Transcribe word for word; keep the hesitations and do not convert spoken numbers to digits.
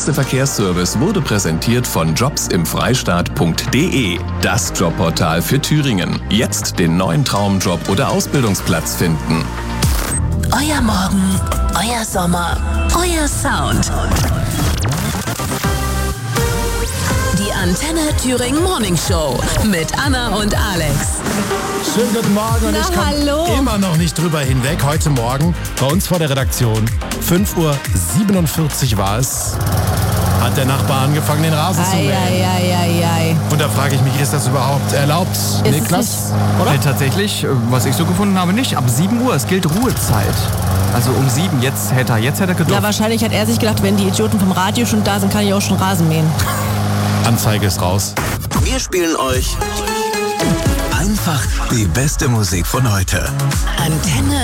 schnellste Verkehrsservice wurde präsentiert von jobs im freistaat punkt de. Das Jobportal für Thüringen. Jetzt den neuen Traumjob oder Ausbildungsplatz finden. Euer Morgen, euer Sommer, euer Sound. Die Antenne Thüringen Morning Show mit Anna und Alex. Schönen guten Morgen und Na, ich komme hallo. immer noch nicht drüber hinweg. Heute Morgen bei uns vor der Redaktion, fünf Uhr siebenundvierzig war es, hat der Nachbar angefangen, den Rasen zu mähen. Eieieiei. Und da frage ich mich, ist das überhaupt erlaubt, es Niklas? Oder? Äh, tatsächlich, äh, was ich so gefunden habe, nicht. Ab sieben Uhr, es gilt Ruhezeit. Also um sieben, jetzt hätte er, jetzt hätte er Na, gedurft. wahrscheinlich hat er sich gedacht, wenn die Idioten vom Radio schon da sind, kann ich auch schon Rasen mähen. Anzeige ist raus. Wir spielen euch einfach die beste Musik von heute. Antenne